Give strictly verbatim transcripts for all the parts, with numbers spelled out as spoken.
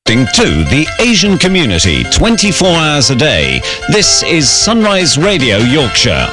To the Asian community twenty-four hours a day. This is Sunrise Radio Yorkshire.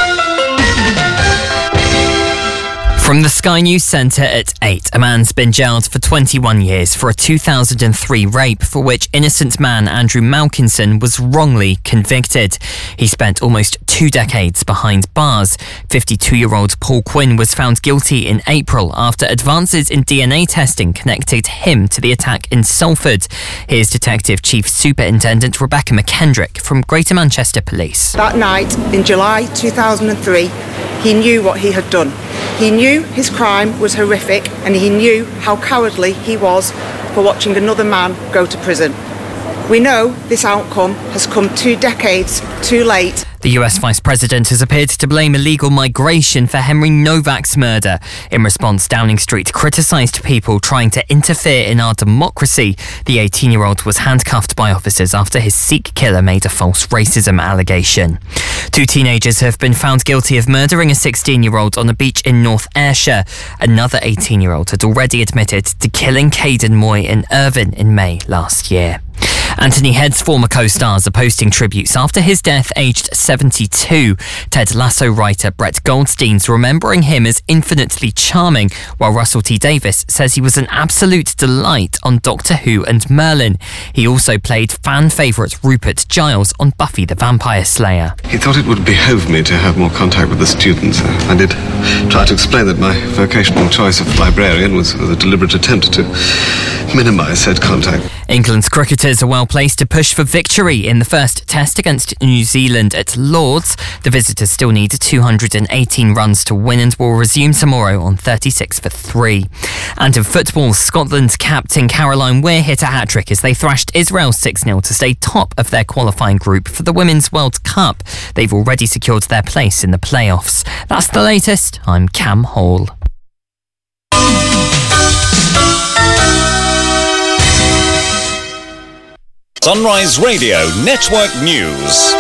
From the Sky News Centre at eight, a man's been jailed for twenty-one years for a two thousand three rape for which innocent man Andrew Malkinson was wrongly convicted. He spent almost two decades behind bars. fifty-two-year-old Paul Quinn was found guilty in April after advances in D N A testing connected him to the attack in Salford. Here's Detective Chief Superintendent Rebecca McKendrick from Greater Manchester Police. That night in July two thousand three, he knew what he had done. He knew his crime was horrific and he knew how cowardly he was for watching another man go to prison. We know this outcome has come two decades too late. The U S Vice President has appeared to blame illegal migration for Henry Novak's murder. In response, Downing Street criticised people trying to interfere in our democracy. The eighteen-year-old was handcuffed by officers after his Sikh killer made a false racism allegation. Two teenagers have been found guilty of murdering a sixteen-year-old on a beach in North Ayrshire. Another eighteen-year-old had already admitted to killing Caden Moy in Irvine in May last year. Anthony Head's former co-stars are posting tributes after his death aged seventy-two. Ted Lasso writer Brett Goldstein's remembering him as infinitely charming, while Russell T Davies says he was an absolute delight on Doctor Who and Merlin. He also played fan favourite Rupert Giles on Buffy the Vampire Slayer. He thought it would behove me to have more contact with the students. I did try to explain that my vocational choice of librarian was a deliberate attempt to minimise said contact. England's cricketers are well placed to push for victory in the first test against New Zealand at Lord's. The visitors still need two hundred eighteen runs to win and will resume tomorrow on thirty-six for three. And in football, Scotland's captain Caroline Weir hit a hat-trick as they thrashed Israel six nil to stay top of their qualifying group for the Women's World Cup. They've already secured their place in the playoffs. That's the latest. I'm Cam Hall. Sunrise Radio Network News.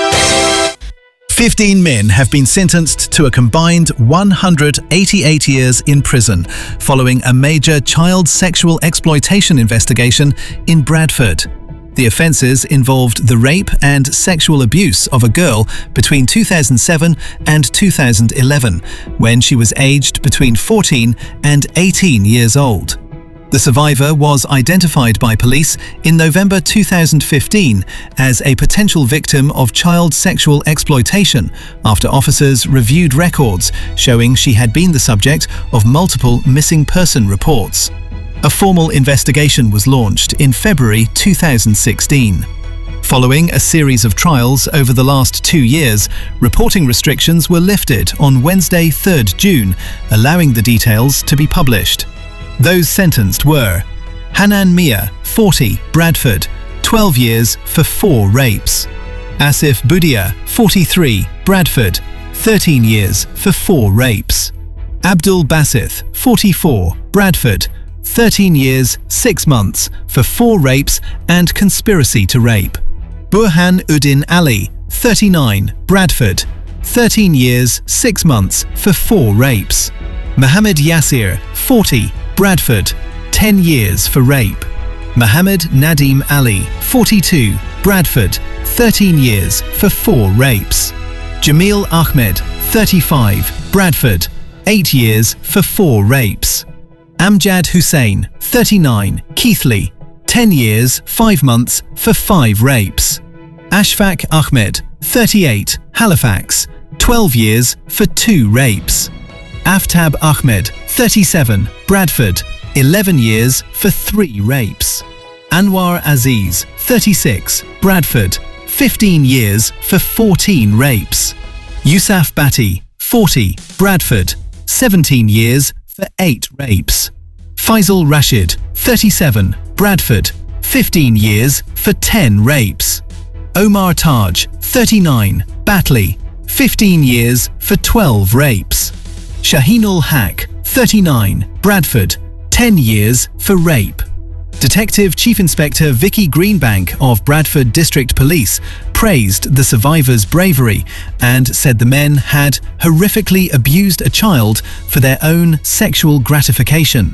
fifteen men have been sentenced to a combined one hundred eighty-eight years in prison following a major child sexual exploitation investigation in Bradford. The offences involved the rape and sexual abuse of a girl between two thousand seven and two thousand eleven, when she was aged between fourteen and eighteen years old. The survivor was identified by police in November two thousand fifteen as a potential victim of child sexual exploitation after officers reviewed records showing she had been the subject of multiple missing person reports. A formal investigation was launched in February two thousand sixteen. Following a series of trials over the last two years, reporting restrictions were lifted on Wednesday, third June, allowing the details to be published. Those sentenced were Hanan Mia, forty, Bradford, twelve years for four rapes. Asif Budia, forty-three, Bradford, thirteen years for four rapes. Abdul Basith, forty-four, Bradford, thirteen years, six months for four rapes and conspiracy to rape. Burhan Uddin Ali, thirty-nine, Bradford, thirteen years, six months for four rapes. Mohammed Yasir, forty, Bradford, ten years for rape. Mohammed Nadim Ali, forty-two, Bradford, thirteen years for four rapes. Jamil Ahmed, thirty-five, Bradford, eight years for four rapes. Amjad Hussain, thirty-nine, Keighley, ten years, five months for five rapes. Ashfaq Ahmed, thirty-eight, Halifax, twelve years for two rapes. Aftab Ahmed, thirty-seven, Bradford, eleven years for three rapes. Anwar Aziz, thirty-six, Bradford, fifteen years for fourteen rapes. Yusuf Bati, forty, Bradford, seventeen years for eight rapes. Faisal Rashid, thirty-seven, Bradford, fifteen years for ten rapes. Omar Taj, thirty-nine, Batley, fifteen years for twelve rapes. Shaheenul Haq, thirty-nine, Bradford, ten years for rape. Detective Chief Inspector Vicky Greenbank of Bradford District Police praised the survivors' bravery and said the men had horrifically abused a child for their own sexual gratification.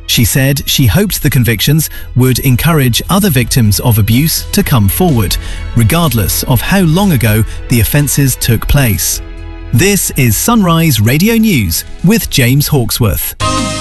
She said she hoped the convictions would encourage other victims of abuse to come forward, regardless of how long ago the offences took place. This is Sunrise Radio News with James Hawksworth.